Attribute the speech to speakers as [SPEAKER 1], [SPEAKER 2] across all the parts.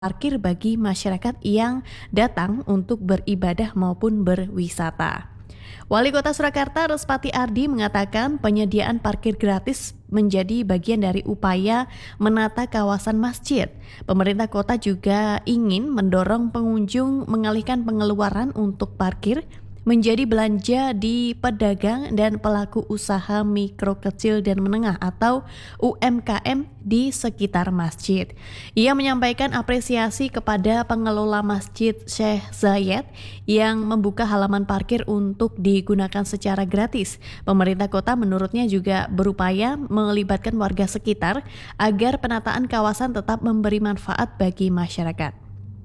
[SPEAKER 1] parkir bagi masyarakat yang datang untuk beribadah maupun berwisata. Wali Kota Surakarta Respati Ardi mengatakan penyediaan parkir gratis menjadi bagian dari upaya menata kawasan masjid. Pemerintah kota juga ingin mendorong pengunjung mengalihkan pengeluaran untuk parkir menjadi belanja di pedagang dan pelaku usaha mikro kecil dan menengah atau UMKM di sekitar masjid. Ia menyampaikan apresiasi kepada pengelola Masjid Syekh Zayed yang membuka halaman parkir untuk digunakan secara gratis. Pemerintah kota menurutnya juga berupaya melibatkan warga sekitar agar penataan kawasan tetap memberi manfaat bagi masyarakat.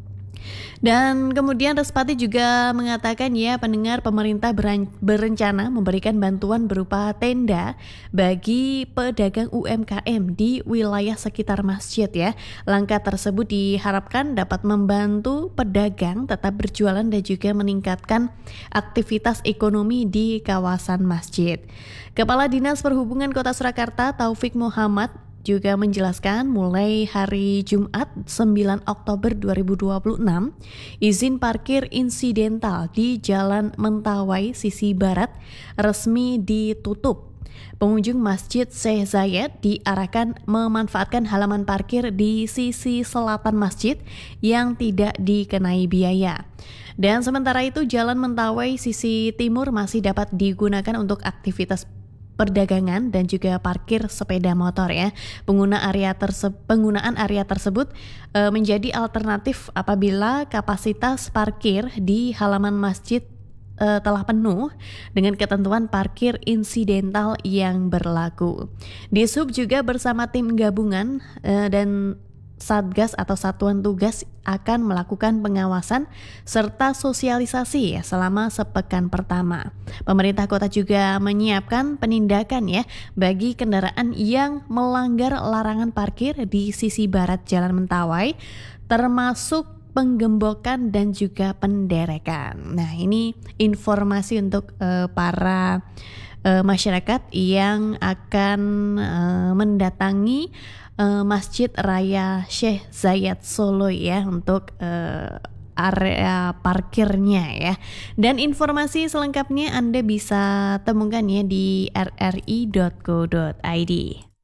[SPEAKER 1] Dan kemudian Respati juga mengatakan pendengar pemerintah berencana memberikan bantuan berupa tenda bagi pedagang UMKM di wilayah sekitar masjid ya. Langkah tersebut diharapkan dapat membantu pedagang tetap berjualan dan juga meningkatkan aktivitas ekonomi di kawasan masjid. Kepala Dinas Perhubungan Kota Surakarta Taufik Muhammad juga menjelaskan mulai hari Jumat 9 Oktober 2026, izin parkir insidental di Jalan Mentawai sisi barat resmi ditutup. Pengunjung Masjid Syekh Zayed diarahkan memanfaatkan halaman parkir di sisi selatan masjid yang tidak dikenai biaya. Dan sementara itu Jalan Mentawai sisi timur masih dapat digunakan untuk aktivitas perdagangan dan juga parkir sepeda motor ya. Penggunaan area tersebut menjadi alternatif apabila kapasitas parkir di halaman masjid telah penuh dengan ketentuan parkir insidental yang berlaku. Disub juga bersama tim gabungan dan Satgas atau Satuan Tugas akan melakukan pengawasan serta sosialisasi selama sepekan pertama. Pemerintah kota juga menyiapkan penindakan bagi kendaraan yang melanggar larangan parkir di sisi barat Jalan Mentawai, termasuk penggembokan dan juga penderekan. Nah, ini informasi untuk para masyarakat yang akan mendatangi Masjid Raya Syekh Zayed Solo ya untuk area parkirnya ya. Dan informasi selengkapnya Anda bisa temukan ya di rri.co.id.